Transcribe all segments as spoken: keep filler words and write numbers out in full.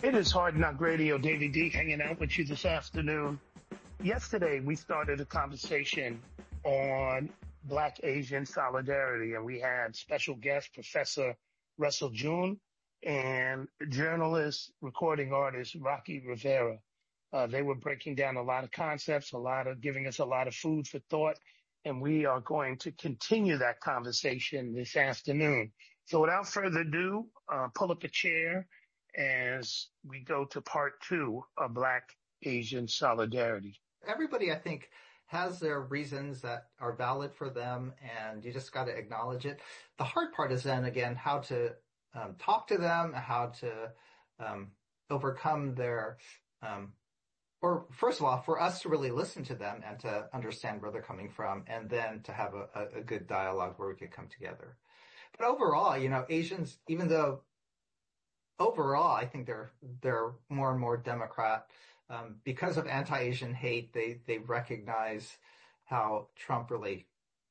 It is Hard Knock Radio. Davey D hanging out with you this afternoon. Yesterday, we started a conversation on Black Asian solidarity, and we had special guest Professor Russell June and journalist, recording artist Rocky Rivera. Uh, they were breaking down a lot of concepts, a lot of giving us a lot of food for thought, and we are going to continue that conversation this afternoon. So without further ado, uh, pull up a chair as we go to part two of Black Asian solidarity. Everybody, I think, has their reasons that are valid for them, and you just got to acknowledge it. The hard part is then, again, how to um, talk to them, how to um, overcome their, um, or first of all, for us to really listen to them and to understand where they're coming from, and then to have a, a good dialogue where we could come together. But overall, you know, Asians, even though overall, I think they're they're more and more Democrat um, because of anti-Asian hate. They they recognize how Trump really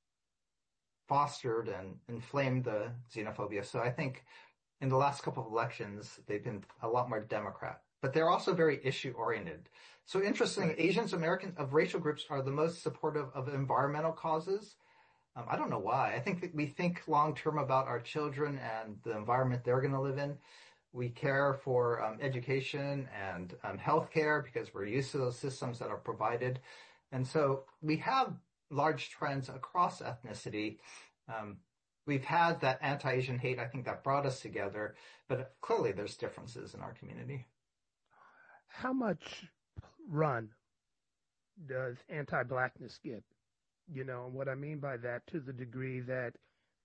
fostered and inflamed the xenophobia. So I think in the last couple of elections, they've been a lot more Democrat. But they're also very issue oriented. So interesting, Asians, Americans of racial groups are the most supportive of environmental causes. Um, I don't know why. I think that we think long term about our children and the environment they're going to live in. We care for um, education and um, healthcare because we're used to those systems that are provided. And so we have large trends across ethnicity. Um, we've had that anti-Asian hate, I think, that brought us together, but clearly there's differences in our community. How much run does anti-Blackness get? You know, and what I mean by that, to the degree that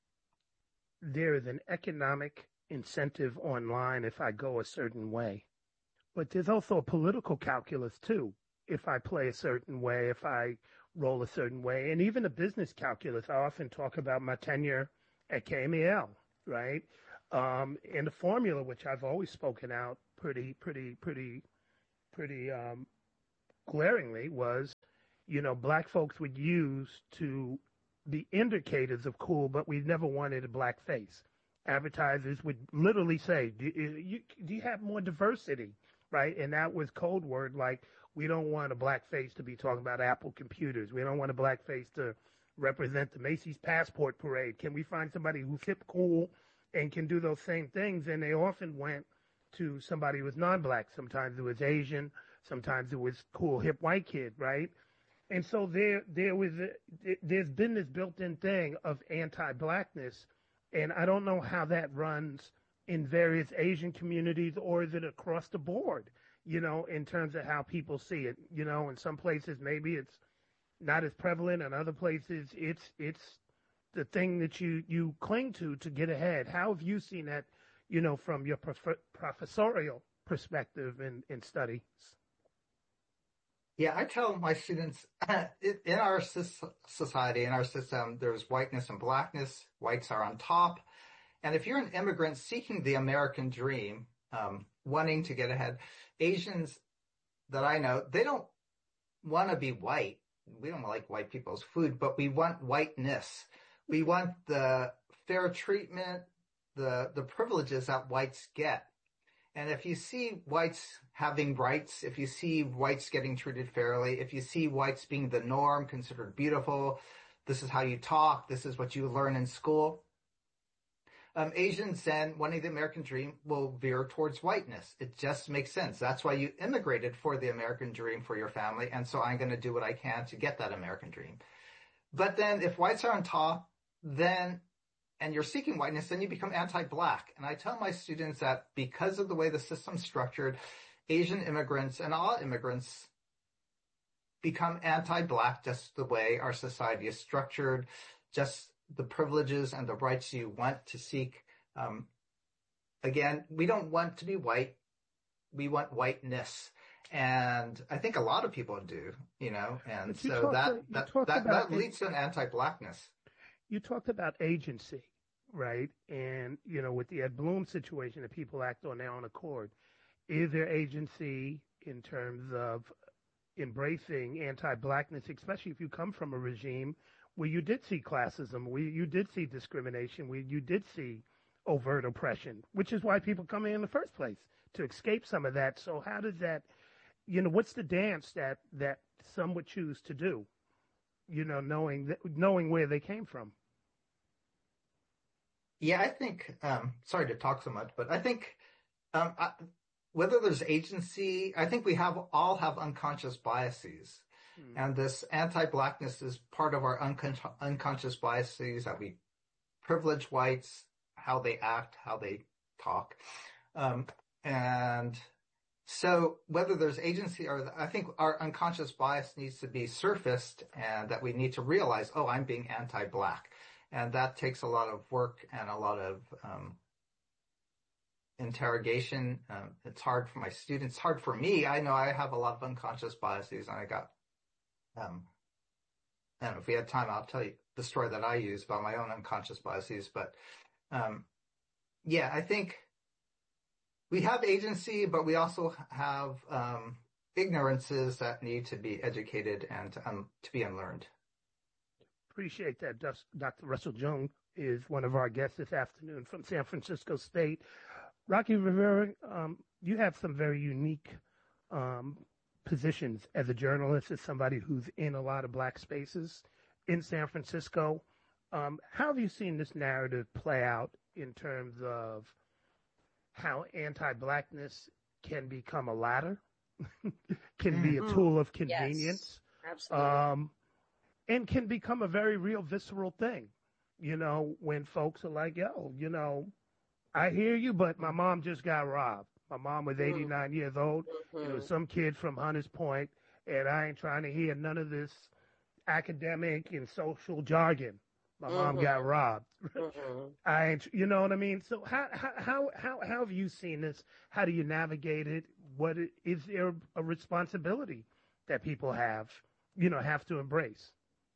there is an economic incentive online if I go a certain way. But there's also a political calculus too. If I play a certain way, if I roll a certain way, and even a business calculus. I often talk about my tenure at K M E L, right? Um, and the formula, which I've always spoken out pretty, pretty, pretty, pretty um, glaringly, was, you know, black folks would use to be indicators of cool, but we never wanted a black face. Advertisers would literally say, do you, do you have more diversity, right? And that was code word, like, we don't want a black face to be talking about Apple computers. We don't want a black face to represent the Macy's Passport Parade. Can we find somebody who's hip, cool, and can do those same things? And they often went to somebody who was non-black. Sometimes it was Asian. Sometimes it was cool, hip white kid, right? And so there, there was, a, there's been this built-in thing of anti-blackness. And I don't know how that runs in various Asian communities, or is it across the board, you know, in terms of how people see it. You know, in some places maybe it's not as prevalent, in other places it's it's the thing that you, you cling to to get ahead. How have you seen that, you know, from your prof- professorial perspective in, in studies? Yeah, I tell my students, in our society, in our system, there's whiteness and blackness. Whites are on top. And if you're an immigrant seeking the American dream, um, wanting to get ahead, Asians that I know, they don't want to be white. We don't like white people's food, but we want whiteness. We want the fair treatment, the, the privileges that whites get. And if you see whites having rights, if you see whites getting treated fairly, if you see whites being the norm, considered beautiful, this is how you talk, this is what you learn in school, um, Asians then, wanting the American dream, will veer towards whiteness. It just makes sense. That's why you immigrated for the American dream for your family, and so I'm going to do what I can to get that American dream. But then if whites are on top, then and you're seeking whiteness, then you become anti-black. And I tell my students that because of the way the system's structured, Asian immigrants and all immigrants become anti-black just the way our society is structured, just the privileges and the rights you want to seek. Um, again, we don't want to be white. We want whiteness. And I think a lot of people do, you know, and so that, to, that, that, that leads to an anti-blackness. You talked about agency, right? And, you know, with the Ed Bloom situation that people act on their own accord, is there agency in terms of embracing anti-blackness, especially if you come from a regime where you did see classism, where you did see discrimination, where you did see overt oppression, which is why people come here in the first place, to escape some of that. So how does that, you know, what's the dance that, that some would choose to do, you know, knowing that, knowing where they came from? Yeah, I think, um, sorry to talk so much, but I think, um, I, whether there's agency, I think we have all have unconscious biases. Hmm. And this anti-blackness is part of our uncon- unconscious biases that we privilege whites, how they act, how they talk. Um, and so whether there's agency or I think our unconscious bias needs to be surfaced and that we need to realize, oh, I'm being anti-black. And that takes a lot of work and a lot of um, interrogation. Um, it's hard for my students. It's hard for me. I know I have a lot of unconscious biases, and I got, um, I don't know if we had time, I'll tell you the story that I use about my own unconscious biases. But um, yeah, I think we have agency, but we also have um, ignorances that need to be educated and to, um, to be unlearned. Appreciate that. Doctor Russell Jones is one of our guests this afternoon from San Francisco State. Rocky Rivera, um, you have some very unique um, positions as a journalist, as somebody who's in a lot of black spaces in San Francisco. Um, how have you seen this narrative play out in terms of how anti-blackness can become a ladder, can be a tool of convenience? Yes, absolutely. Um, and can become a very real visceral thing, you know, when folks are like, yo, you know, I hear you, but my mom just got robbed. My mom was eighty-nine mm-hmm. years old. Mm-hmm. It was some kid from Hunters Point, and I ain't trying to hear none of this academic and social jargon. My mm-hmm. mom got robbed. Mm-hmm. I ain't, you know what I mean? So how, how, how, how, how have you seen this? How do you navigate it? What is there a responsibility that people have, you know, have to embrace?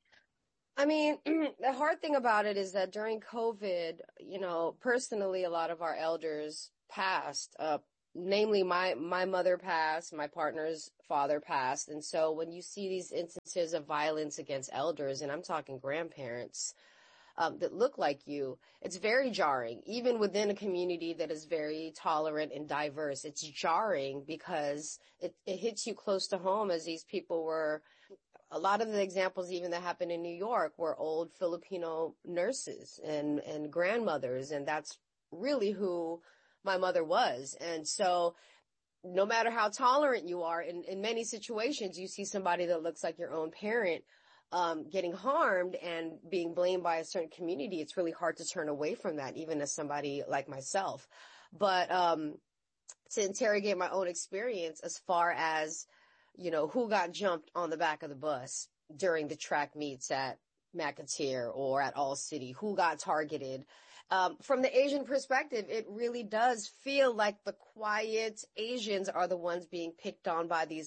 I mean, the hard thing about it is that during COVID, you know, personally, a lot of our elders passed, uh, namely my, my mother passed, my partner's father passed. And so when you see these instances of violence against elders, and I'm talking grandparents, um, that look like you, it's very jarring, even within a community that is very tolerant and diverse. It's jarring because it, it hits you close to home, as these people were. A lot of the examples even that happened in New York were old Filipino nurses and, and grandmothers. And that's really who my mother was. And so no matter how tolerant you are, in, in many situations, you see somebody that looks like your own parent um, getting harmed and being blamed by a certain community. It's really hard to turn away from that, even as somebody like myself. But um, to interrogate my own experience as far as, you know, who got jumped on the back of the bus during the track meets at McAteer or at All City, who got targeted. Um, from the Asian perspective, it really does feel like the quiet Asians are the ones being picked on by these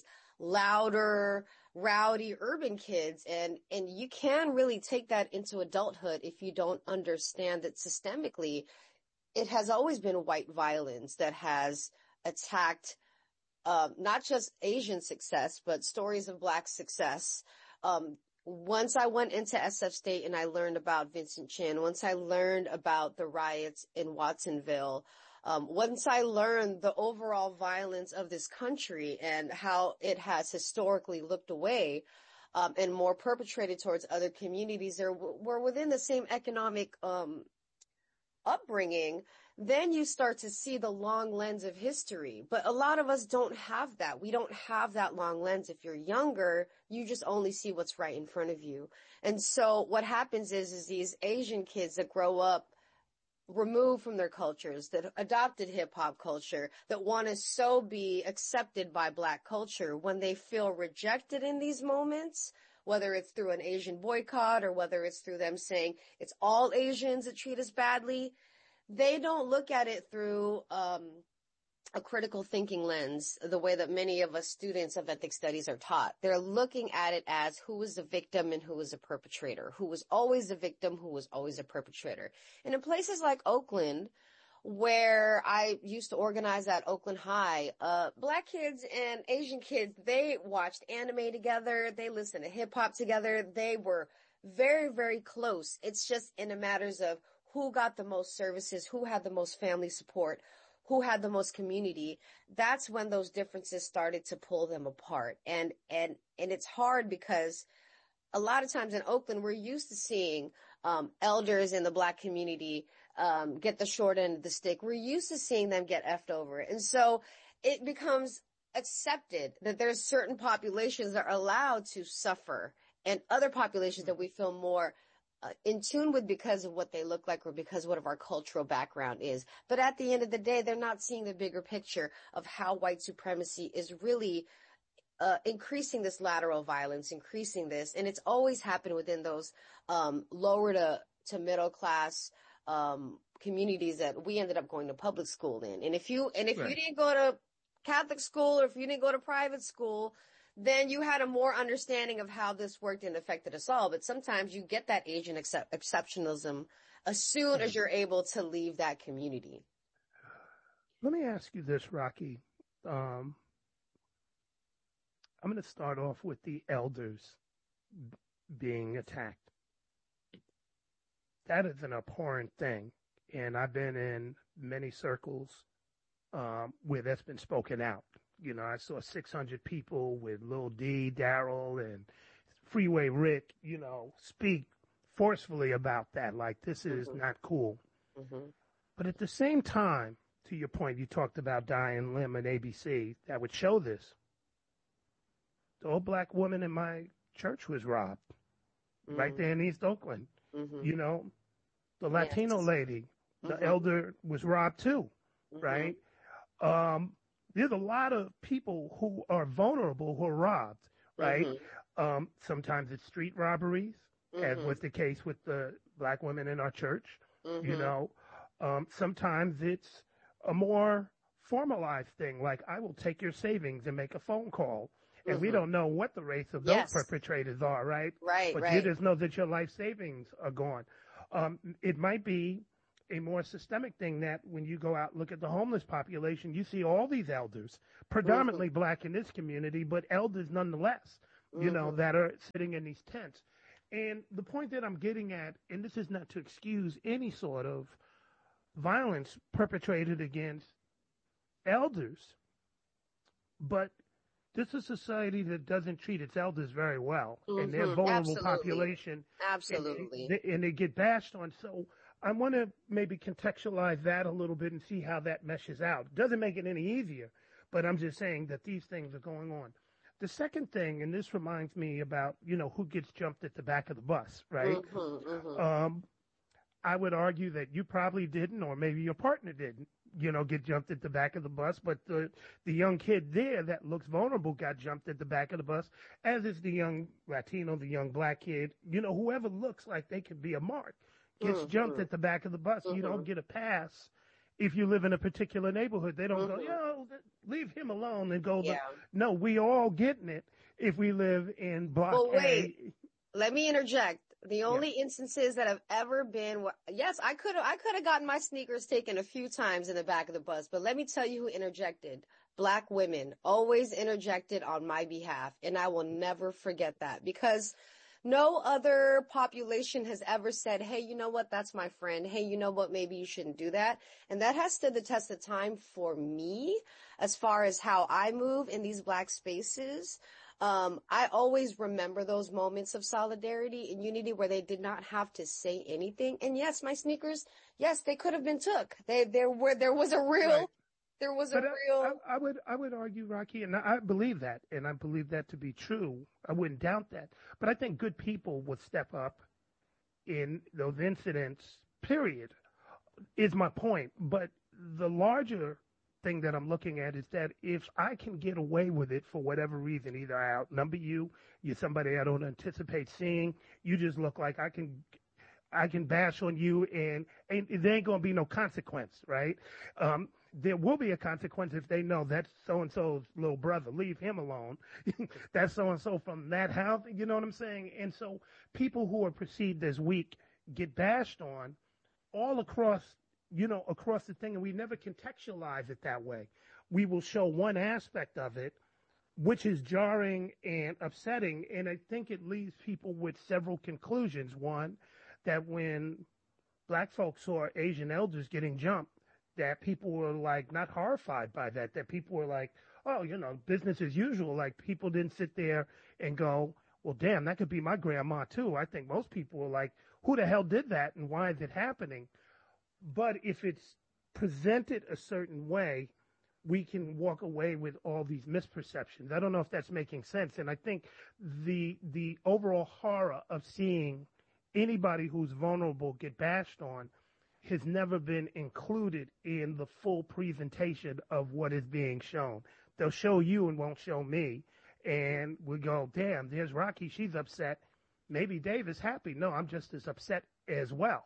louder, rowdy urban kids. And, and you can really take that into adulthood if you don't understand that systemically it has always been white violence that has attacked Uh, not just Asian success, but stories of Black success. Um, once I went into S F State and I learned about Vincent Chin, once I learned about the riots in Watsonville, um, once I learned the overall violence of this country and how it has historically looked away, um, and more perpetrated towards other communities that were within the same economic, um, upbringing, then you start to see the long lens of history. But a lot of us don't have that. We don't have that long lens. If you're younger, you just only see what's right in front of you. And so what happens is, is these Asian kids that grow up removed from their cultures, that adopted hip hop culture, that want to so be accepted by Black culture, when they feel rejected in these moments, whether it's through an Asian boycott or whether it's through them saying it's all Asians that treat us badly, they don't look at it through um, a critical thinking lens, the way that many of us students of ethnic studies are taught. They're looking at it as who was the victim and who was the perpetrator, who was always the victim, who was always a perpetrator. And in places like Oakland, where I used to organize at Oakland High, uh, Black kids and Asian kids, they watched anime together. They listened to hip hop together. They were very, very close. It's just in the matters of who got the most services, who had the most family support, who had the most community, that's when those differences started to pull them apart. And, and, and it's hard because a lot of times in Oakland, we're used to seeing, um, elders in the Black community, um, get the short end of the stick. We're used to seeing them get effed over. And so it becomes accepted that there's certain populations that are allowed to suffer and other populations that we feel more uh, in tune with because of what they look like or because of what our cultural background is. But at the end of the day, they're not seeing the bigger picture of how white supremacy is really uh, increasing this lateral violence, increasing this. And it's always happened within those um, lower to, to middle class um, communities that we ended up going to public school in. And if you, and if Right. you didn't go to Catholic school or if you didn't go to private school, then you had a more understanding of how this worked and affected us all. But sometimes you get that Asian excep- exceptionalism as soon as you're able to leave that community. Let me ask you this, Rocky. Um, I'm going to start off with the elders b- being attacked. That is an abhorrent thing. And I've been in many circles um, where that's been spoken out. You know, I saw six hundred people with Lil D, Daryl, and Freeway Rick, you know, speak forcefully about that. Like, this is Mhm. not cool. Mm-hmm. But at the same time, to your point, you talked about Diane Lim and A B C that would show this. The old black woman in my church was robbed right there in East Oakland. Mm-hmm. You know, the Latino Yes. lady, the Mhm. elder was robbed too, Mhm. right? Um, there's a lot of people who are vulnerable who are robbed, right? Mhm. Um, sometimes it's street robberies, as Mhm. was the case with the black women in our church. Mhm. You know, um, sometimes it's a more formalized thing, like I will take your savings and make a phone call. And we Mhm. don't know what the race of those Yes. perpetrators are, right? Right, But you right. just know that your life savings are gone. Um, it might be a more systemic thing that when you go out and look at the homeless population, you see all these elders, predominantly black in this community, but elders nonetheless, you know, Mhm. that are sitting in these tents. And the point that I'm getting at, and this is not to excuse any sort of violence perpetrated against elders, but this is a society that doesn't treat its elders very well, and they're a Mhm. vulnerable Absolutely. population, and, Absolutely. they, and they get bashed on. So I want to maybe contextualize that a little bit and see how that meshes out. Doesn't make it any easier, but I'm just saying that these things are going on. The second thing, and this reminds me about, you know, who gets jumped at the back of the bus, right? Mhm. Mhm. Um, I would argue that you probably didn't, or maybe your partner didn't, you know, get jumped at the back of the bus. But the the young kid there that looks vulnerable got jumped at the back of the bus, as is the young Latino, the young black kid. You know, whoever looks like they could be a mark gets jumped Mhm. at the back of the bus. You don't Mhm. get a pass if you live in a particular neighborhood. They don't go, Mhm. yo, leave him alone and go. The, Yeah. no, we all getting it if we live in Block Well, A. wait. Let me interject. The Yeah. only instances that have ever been, wh- yes, I could have, I could have gotten my sneakers taken a few times in the back of the bus, but let me tell you who interjected. Black women always interjected on my behalf, and I will never forget that because no other population has ever said, hey, you know what? That's my friend. Hey, you know what? Maybe you shouldn't do that. And that has stood the test of time for me as far as how I move in these black spaces. Um, I always remember those moments of solidarity and unity where they did not have to say anything. And yes, my sneakers, yes, they could have been took. They, there were, there was a real, Right. there was But a I, real. I, I would I would argue, Rocky, and I believe that, and I believe that to be true. I wouldn't doubt that. But I think good people would step up in those incidents, period, is my point. But the larger thing that I'm looking at is that if I can get away with it for whatever reason, either I outnumber you, you're somebody I don't anticipate seeing, you just look like I can I can bash on you, and, and there ain't going to be no consequence, right? Um, there will be a consequence if they know that's so-and-so's little brother. Leave him alone. That's so-and-so from that house. You know what I'm saying? And so people who are perceived as weak get bashed on all across, you know, across the thing, and we never contextualize it that way. We will show one aspect of it, which is jarring and upsetting, and I think it leaves people with several conclusions. One, that when black folks saw Asian elders getting jumped, that people were like not horrified by that, that people were like, oh, you know, business as usual. Like people didn't sit there and go, well, damn, that could be my grandma too. I think most people were like, who the hell did that and why is it happening? But if it's presented a certain way, we can walk away with all these misperceptions. I don't know if that's making sense. And I think the the overall horror of seeing anybody who's vulnerable get bashed on has never been included in the full presentation of what is being shown. They'll show you and won't show me. And we go, damn, there's Rocky. She's upset. Maybe Dave is happy. No, I'm just as upset as well.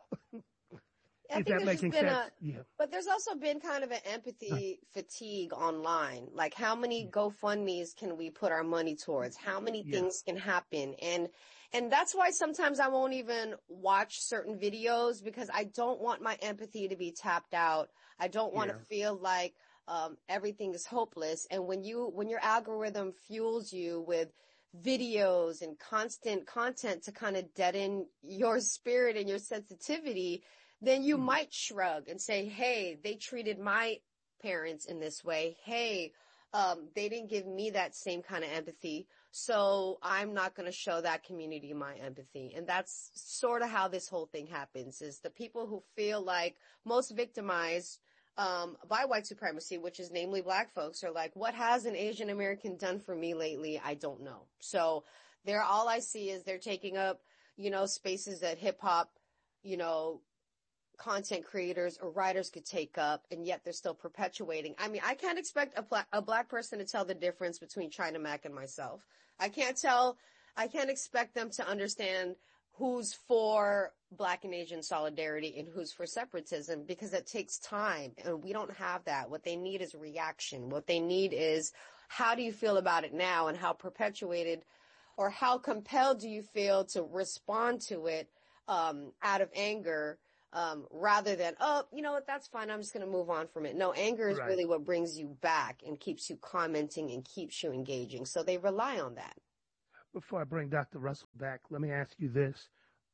I Is think that there's just making been sense? a, Yeah. but there's also been kind of an empathy fatigue online. Like how many GoFundMe's can we put our money towards? How many Yeah. things can happen? And, and that's why sometimes I won't even watch certain videos because I don't want my empathy to be tapped out. I don't want Yeah. to feel like, um, everything is hopeless. And when you, when your algorithm fuels you with videos and constant content to kind of deaden your spirit and your sensitivity, then you Hmm. might shrug and say, hey, they treated my parents in this way. Hey, um, they didn't give me that same kind of empathy. So I'm not going to show that community my empathy. And that's sort of how this whole thing happens, is the people who feel like most victimized um, by white supremacy, which is namely black folks, are like, what has an Asian American done for me lately? I don't know. So they're, all I see is they're taking up, you know, spaces that hip hop, you know, content creators or writers could take up, and yet they're still perpetuating. I mean, I can't expect a, pla- a black person to tell the difference between China Mac and myself. I can't tell, I can't expect them to understand who's for black and Asian solidarity and who's for separatism, because it takes time and we don't have that. What they need is reaction. What they need is, how do you feel about it now, and how perpetuated or how compelled do you feel to respond to it um, out of anger? Um, rather than, oh, you know what, that's fine, I'm just going to move on from it. No, anger is Right. really what brings you back and keeps you commenting and keeps you engaging. So they rely on that. Before I bring Doctor Russell back, let me ask you this.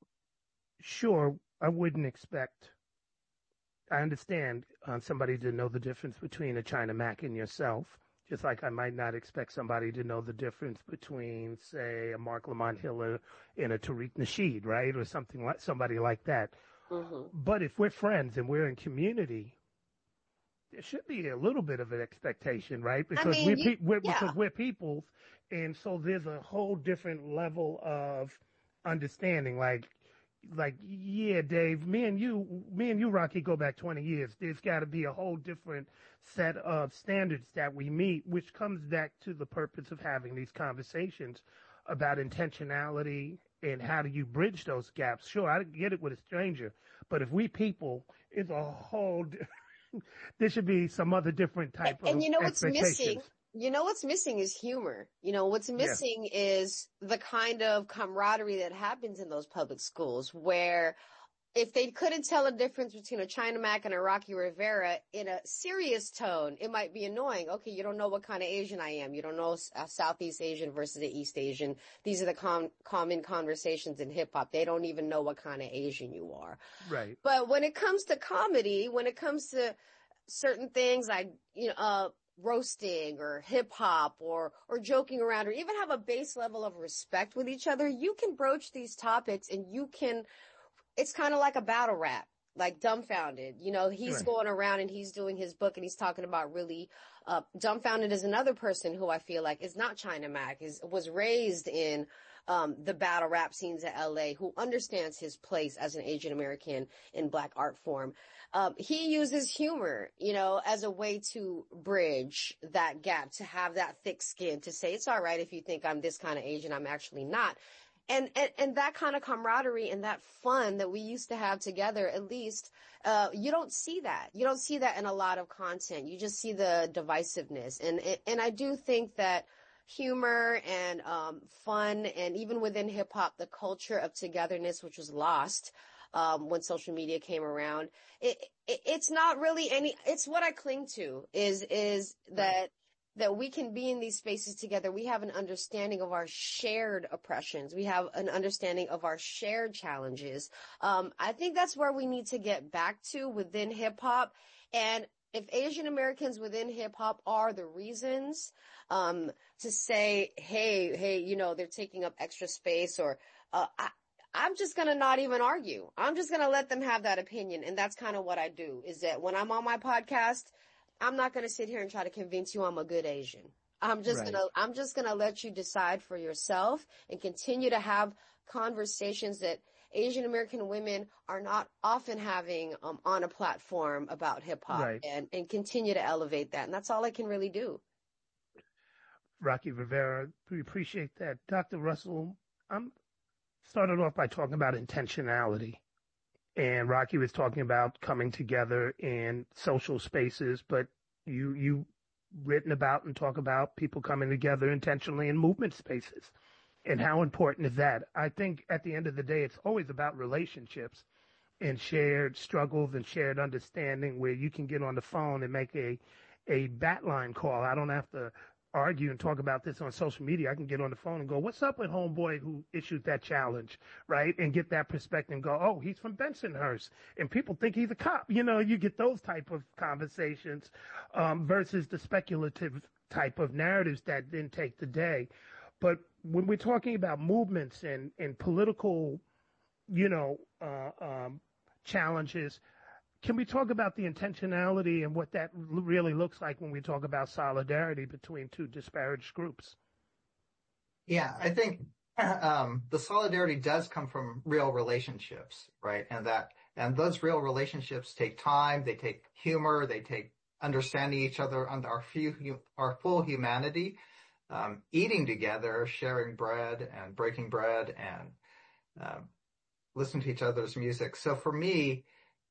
Sure, I wouldn't expect, I understand uh, somebody to know the difference between a China Mac and yourself, just like I might not expect somebody to know the difference between, say, a Mark Lamont Hill and a Tariq Nasheed, right? Or something like, somebody like that. Mm-hmm. But if we're friends and we're in community, there should be a little bit of an expectation, right? Because I mean, we're, you, pe- we're yeah. because we're peoples, and so there's a whole different level of understanding. Like, like yeah, Dave, me and you, me and you, Rocky, go back twenty years. There's got to be a whole different set of standards that we meet, which comes back to the purpose of having these conversations about intentionality and how do you bridge those gaps. Sure, I get it with a stranger, but if we people, it's a whole. Di- there should be some other different type And of you know what's expectations. missing? You know what's missing is humor. You know, what's missing yeah. is the kind of camaraderie that happens in those public schools, where if they couldn't tell a difference between a China Mac and a Rocky Rivera in a serious tone, it might be annoying. Okay, you don't know what kind of Asian I am. You don't know a Southeast Asian versus an East Asian. These are the com- common conversations in hip hop. They don't even know what kind of Asian you are. Right. But when it comes to comedy, when it comes to certain things like, you know, uh, roasting or hip hop or, or joking around, or even have a base level of respect with each other, you can broach these topics and you can, it's kind of like a battle rap, like Dumbfounded. You know, he's Right. going around and he's doing his book and he's talking about really, uh, Dumbfounded is another person who I feel like is not China Mac, is, was raised in, um, the battle rap scenes of L A, who understands his place as an Asian American in black art form. Um, he uses humor, you know, as a way to bridge that gap, to have that thick skin, to say, it's all right if you think I'm this kind of Asian, I'm actually not. And, and, and that kind of camaraderie and that fun that we used to have together, at least, uh, you don't see that. You don't see that in a lot of content. You just see the divisiveness. And, and I do think that humor and, um, fun, and even within hip hop, the culture of togetherness, which was lost, um, when social media came around, it, it, it's not really any, it's what I cling to is, is that that we can be in these spaces together. We have an understanding of our shared oppressions. We have an understanding of our shared challenges. Um, I think that's where we need to get back to within hip hop. And if Asian Americans within hip hop are the reasons, um, to say, hey, hey, you know, they're taking up extra space, or, uh, I, I'm just going to not even argue. I'm just going to let them have that opinion. And that's kind of what I do, is that when I'm on my podcast, I'm not going to sit here and try to convince you I'm a good Asian. I'm just Right. going to, I'm just going to let you decide for yourself and continue to have conversations that Asian American women are not often having um, on a platform about hip hop, Right. and, and continue to elevate that. And that's all I can really do. Rocky Rivera, we appreciate that. Doctor Russell, I'm started off by talking about intentionality. And Rocky was talking about coming together in social spaces, but you you written about and talk about people coming together intentionally in movement spaces. And how important is that? I think at the end of the day, it's always about relationships and shared struggles and shared understanding, where you can get on the phone and make a a batline call. I don't have to argue and talk about this on social media. I can get on the phone and go, what's up with homeboy who issued that challenge, right? And get that perspective and go, oh, he's from Bensonhurst, and people think he's a cop. You know, you get those type of conversations um, versus the speculative type of narratives that then take the day. But when we're talking about movements and, and political, you know, uh, um, challenges, can we talk about the intentionality and what that really looks like when we talk about solidarity between two disparaged groups? Yeah, I think um, the solidarity does come from real relationships, right? And that, and those real relationships take time, they take humor, they take understanding each other on our few, our full humanity, um, eating together, sharing bread and breaking bread, and um, listening to each other's music. So for me,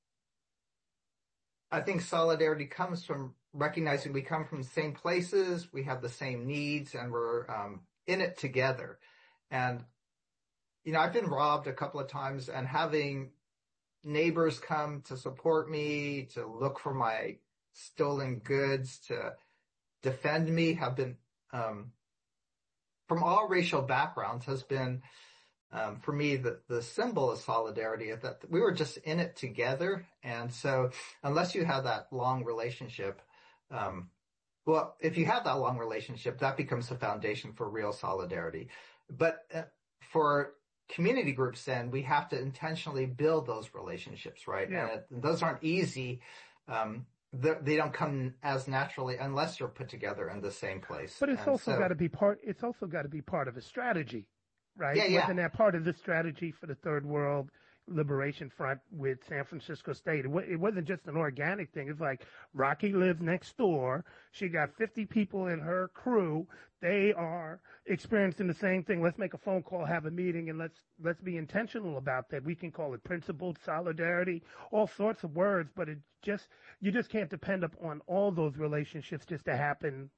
I think solidarity comes from recognizing we come from the same places, we have the same needs, and we're um, in it together. And, you know, I've been robbed a couple of times, and having neighbors come to support me, to look for my stolen goods, to defend me, have been, um, from all racial backgrounds, has been, Um, for me, the, the symbol of solidarity is that we were just in it together. And so unless you have that long relationship, um, well, if you have that long relationship, that becomes the foundation for real solidarity. But uh, for community groups, then we have to intentionally build those relationships, right? Yeah. And it, those aren't easy. Um, they don't come as naturally unless you're put together in the same place. But it's and also so, got to be part, it's also got to be part of a strategy. Right? Yeah, yeah. Wasn't that part of the strategy for the Third World Liberation Front with San Francisco State? It, w- it wasn't just an organic thing. It's like Rocky lives next door. She got fifty people in her crew. They are experiencing the same thing. Let's make a phone call, have a meeting, and let's let's be intentional about that. We can call it principled solidarity, all sorts of words, but it just you just can't depend upon all those relationships just to happen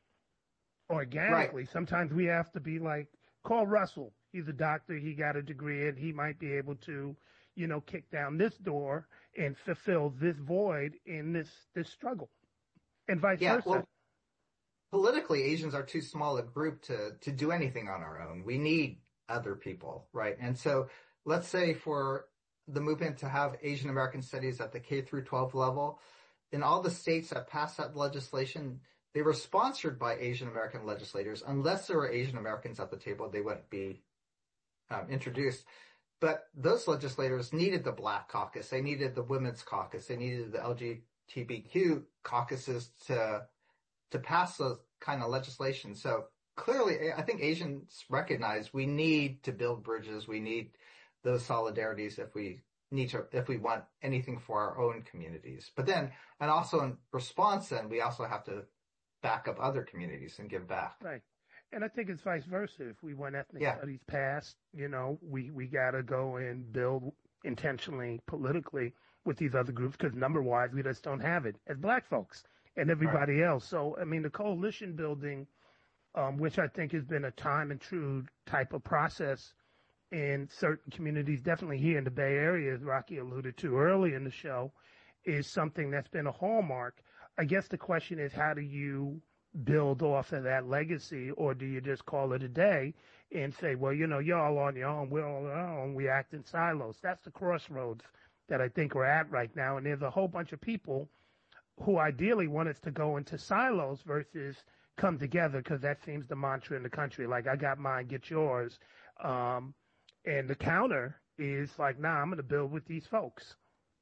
organically. Right. Sometimes we have to be like, call Russell. He's a doctor. He got a degree, and he might be able to, you know, kick down this door and fulfill this void in this this struggle, and vice Yeah, versa. well, politically, Asians are too small a group to to do anything on our own. We need other people, right? And so, let's say for the movement to have Asian American studies at the K through twelve level, in all the states that passed that legislation, they were sponsored by Asian American legislators. Unless there were Asian Americans at the table, they wouldn't be um, introduced. But those legislators needed the Black Caucus. They needed the Women's Caucus. They needed the L G B T Q caucuses to to pass those kind of legislation. So clearly, I think Asians recognize we need to build bridges. We need those solidarities if we need to, if we want anything for our own communities. But then, and also in response, then we also have to back up other communities and give back. Right. And I think it's vice versa. If we want ethnic Yeah. studies passed, you know, we, we got to go and build intentionally, politically with these other groups, because number-wise, we just don't have it as Black folks and everybody right. else. So, I mean, the coalition building, um, which I think has been a time and true type of process in certain communities, definitely here in the Bay Area, as Rocky alluded to early in the show, is something that's been a hallmark. I guess the question is, how do you build off of that legacy, or do you just call it a day and say, well, you know, you're all on your own, we're all on our own, we act in silos? That's the crossroads that I think we're at right now. And there's a whole bunch of people who ideally want us to go into silos versus come together, because that seems the mantra in the country. Like, I got mine, get yours. Um, and the counter is like, nah, I'm going to build with these folks.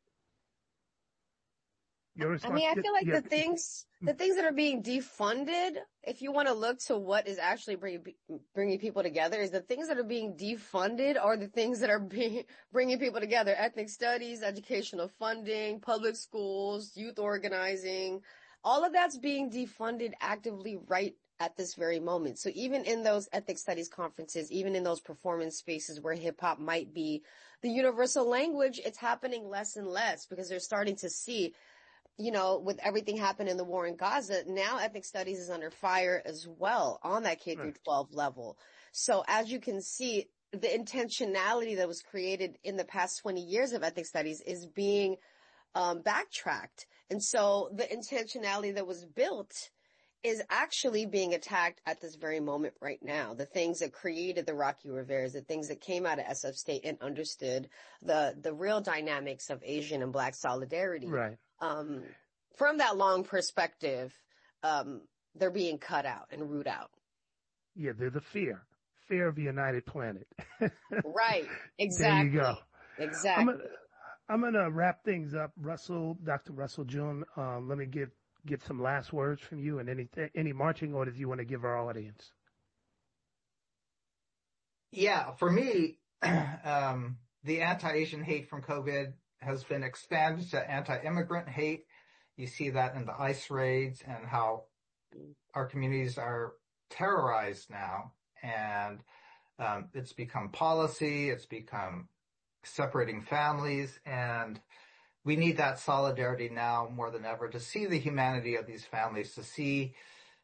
Your I mean, I feel like yeah. the things, the things that are being defunded, if you want to look to what is actually bringing, bringing people together, is the things that are being defunded are the things that are being, bringing people together. Ethnic studies, educational funding, public schools, youth organizing, all of that's being defunded actively right at this very moment. So even in those ethnic studies conferences, even in those performance spaces where hip hop might be the universal language, it's happening less and less because they're starting to see, you know, with everything happening in the war in Gaza, now ethnic studies is under fire as well on that K through twelve level. So as you can see, the intentionality that was created in the past twenty years of ethnic studies is being um, backtracked. And so the intentionality that was built is actually being attacked at this very moment right now. The things that created the Rocky Riveras, the things that came out of S F State and understood the, the real dynamics of Asian and Black solidarity. Right. Um, from that long perspective, um, they're being cut out and root out. Yeah, they're the fear, fear of a united planet. Right. Exactly. There you go. Exactly. I'm gonna, I'm gonna wrap things up. Russell, Doctor Russell June, um, let me get, get some last words from you and any, any marching orders you want to give our audience. Yeah, for me, um, the anti-Asian hate from COVID has been expanded to anti-immigrant hate. You see that in the ICE raids and how our communities are terrorized now. And um, it's become policy. It's become separating families. And we need that solidarity now more than ever to see the humanity of these families, to see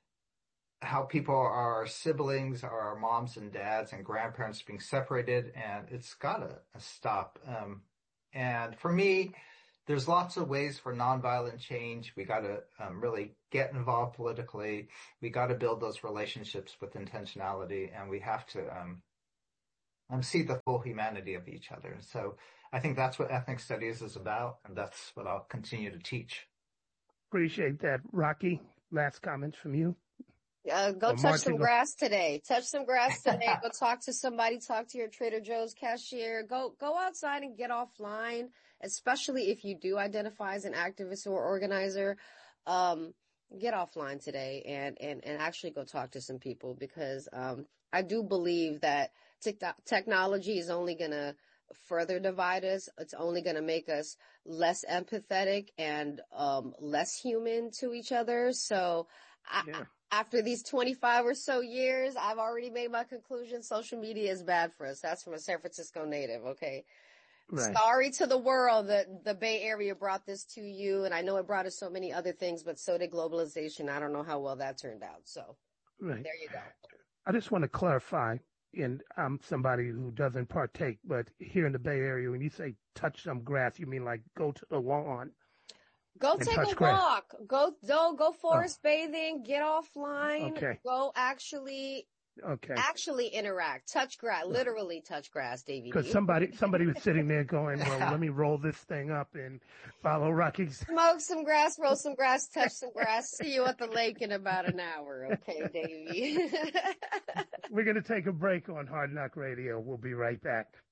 how people are siblings, are our moms and dads and grandparents being separated. And it's got to stop. Um, And for me, there's lots of ways for nonviolent change. We got to um, really get involved politically. We got to build those relationships with intentionality, and we have to um, um, see the full humanity of each other. And so I think that's what ethnic studies is about, and that's what I'll continue to teach. Appreciate that. Rocky, last comments from you? Uh, go Or touch some marching- grass today. Touch some grass today. Go talk to somebody. Talk to your Trader Joe's cashier. Go, go outside and get offline, especially if you do identify as an activist or organizer. Um, get offline today and, and, and actually go talk to some people, because, um, I do believe that te- technology is only going to further divide us. It's only going to make us less empathetic and, um, less human to each other. So I, Yeah. After these twenty-five or so years, I've already made my conclusion. Social media is bad for us. That's from a San Francisco native. Okay. Right. Sorry to the world that the Bay Area brought this to you. And I know it brought us so many other things, but so did globalization. I don't know how well that turned out. So Right. there you go. I just want to clarify, and I'm somebody who doesn't partake, but here in the Bay Area, when you say touch some grass, you mean like go to the lawn? Go And take touch a grass. walk. Go, go, go forest bathing. Get offline. Okay. Go actually, Okay. actually interact. Touch grass. Literally touch grass, Davey. Because somebody, somebody was sitting there going, well, let me roll this thing up and follow Rocky's. Smoke some grass, roll some grass, touch some grass. See you at the lake in about an hour. Okay, Davey. We're going to take a break on Hard Knock Radio. We'll be right back.